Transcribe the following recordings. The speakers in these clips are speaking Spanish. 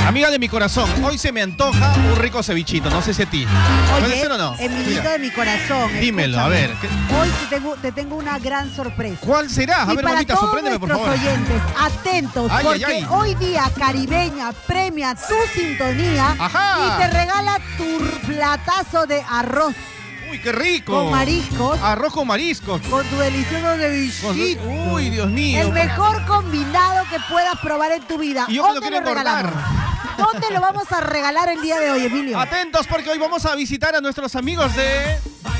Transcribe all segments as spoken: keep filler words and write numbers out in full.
Amiga de mi corazón, hoy se me antoja un rico cevichito, no sé si a ti. ¿Puede Oye, ser o no? Emilito de mi corazón. Dímelo, escúchame. a ver. ¿qué- Hoy te tengo, te tengo una gran sorpresa. ¿Cuál será? A y ver, para mamita, todos sorpréndeme, por nuestros favor. oyentes, atentos, Ay, porque ay, ay. hoy día Caribeña premia tu sintonía Ajá. y te regala tu platazo de arroz Uy, qué rico. con mariscos, Arroz con mariscos. con tu delicioso Con- cevichito. Uy, Dios mío. El mejor combinado que puedas probar en tu vida. Y yo que no ¿Dónde quiero lo regalamos? engordar. ¿Dónde lo vamos a regalar el día de hoy, Emilio? Atentos porque hoy vamos a visitar a nuestros amigos de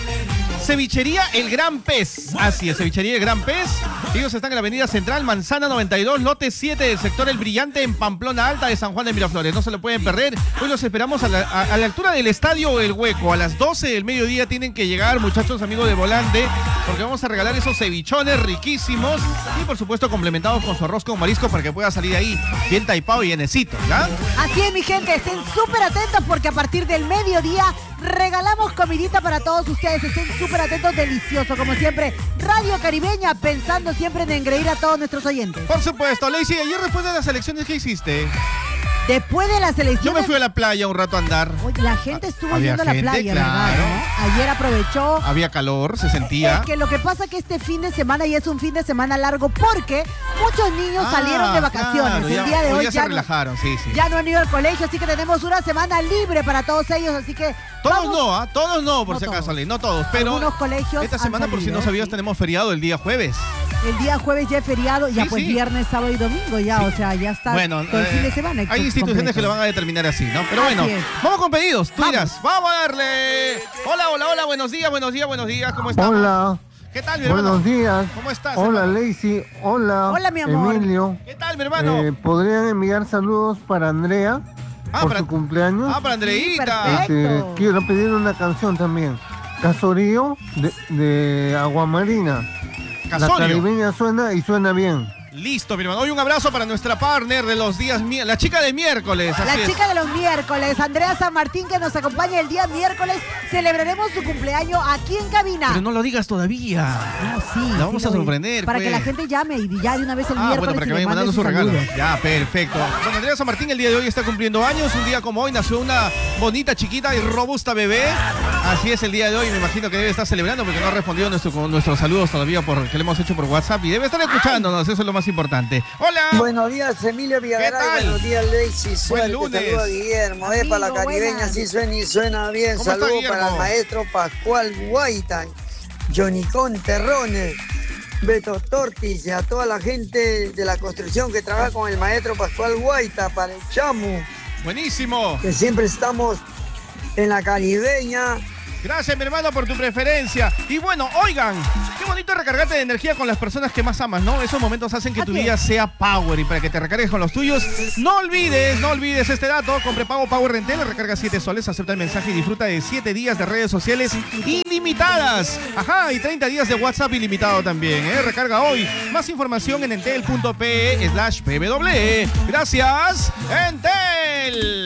Cevichería El Gran Pez. Así es, Cevichería El Gran Pez. Ellos están en la avenida Central, Manzana noventa y dos, lote siete del sector El Brillante en Pamplona Alta de San Juan de Miraflores. No se lo pueden perder. Hoy los esperamos a la, a- a la altura del Estadio El Hueco. A las doce del mediodía tienen que llegar, muchachos amigos de Volante, porque vamos a regalar esos cevichones riquísimos y por supuesto complementados con su arroz con marisco para que pueda salir ahí bien taipado y llenecito, ¿ya? Así es, mi gente, estén súper atentos porque a partir del mediodía regalamos comidita para todos ustedes. Estén súper atentos, delicioso, como siempre. Radio Caribeña, pensando siempre en engreír a todos nuestros oyentes. Por supuesto, Lacey, ayer después de las elecciones, ¿qué hiciste? Después de las elecciones... Yo me fui a la playa un rato a andar. Oye, la gente estuvo Había yendo a la gente, playa, claro. ¿verdad? ¿no? Ayer aprovechó. Había calor, se sentía. Es que lo que pasa es que este fin de semana ya es un fin de semana largo porque muchos niños Ah, salieron de vacaciones. claro, ya- el día de hoy, ya se ya, no, relajaron, sí, sí. ya no han ido al colegio, así que tenemos una semana libre para todos ellos, así que Todos vamos- no, ¿ah? Todos no, por No si acaso, todos. Ley, no todos. Pero Algunos colegios esta han semana, por si salido, no sabías, sí. tenemos feriado el día jueves. El día jueves ya es feriado, ya Sí, pues sí. viernes, sábado y domingo ya, Sí. o sea, ya está Bueno, todo el fin de eh, semana. hay completo. instituciones que lo van a determinar así, ¿no? Pero Así bueno, es. vamos con pedidos. Tú Vamos. dirás, vamos a darle. Hola, hola, hola, buenos días, buenos días, buenos días, ¿cómo estás? Hola, ¿Qué tal, mi hermano? buenos días. ¿Cómo estás, Hola, hermano? Lacey. Hola, Hola, mi amor. Emilio. ¿Qué tal, mi hermano? Eh, ¿Podrían enviar saludos para Andrea Ah, por para- su cumpleaños? Ah, para Andreita. perfecto. Este, quiero pedir una canción también. Casorío de, de Aguamarina. La Casorio. caribeña suena y suena bien. Listo, mi hermano. Hoy un abrazo para nuestra partner de los días, mi- la chica de miércoles. así La es. chica de los miércoles, Andrea San Martín, que nos acompaña el día miércoles. Celebraremos su cumpleaños aquí en cabina. Pero no lo digas todavía. No, sí, La sí vamos lo a voy- sorprender, Para pues. que la gente llame y ya de una vez el Ah, miércoles bueno, para y que le vayan mande mandando sus regalos. saludos. Ya, perfecto. Bueno, Andrea San Martín el día de hoy está cumpliendo años. Un día como hoy nació una bonita, chiquita y robusta bebé. Así es el día de hoy. Me imagino que debe estar celebrando porque no ha respondido nuestro, con nuestros saludos todavía por, que le hemos hecho por WhatsApp. Y debe estar escuchándonos. Eso es lo más importante. Hola. Buenos días, Emilio Villagaray. ¿Qué tal? Buenos días, Lacey. Buen Suerte. lunes. Saludos a Guillermo. Es para la Amigo, caribeña, buenas. sí suena y suena bien. ¿Cómo está, Saludos Guillermo? para el maestro Pascual Guaita, Jonicón Terrones, Beto Tortis y a toda la gente de la construcción que trabaja con el maestro Pascual Guaita, para el Chamu, Buenísimo. que siempre estamos en la caribeña. Gracias, mi hermano, por tu preferencia. Y bueno, oigan, qué bonito recargarte de energía con las personas que más amas, ¿no? Esos momentos hacen que tu Así es. día sea power y para que te recargues con los tuyos, no olvides, no olvides este dato. Con prepago Power Rentel, recarga siete soles, acepta el mensaje y disfruta de siete días de redes sociales ilimitadas. Ajá, y treinta días de WhatsApp ilimitado también, ¿eh? Recarga hoy. Más información en entel punto pe slash pw. Gracias, Entel.